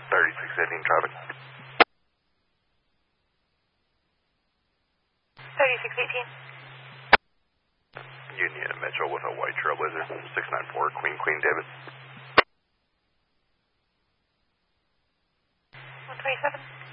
3618 traffic. 3618. Union and Metro with a white Trailblazer, 694 Queen David. 127.